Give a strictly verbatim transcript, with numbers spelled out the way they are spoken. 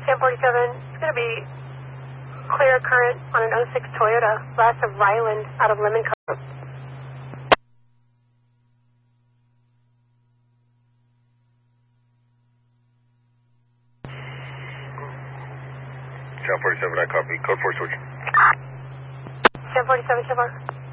ten forty-seven, it's going to be clear current on an oh six Toyota, last of Ryland out of Lemon Cove. ten forty-seven, I copy. Code four switch. ten forty-seven, so far.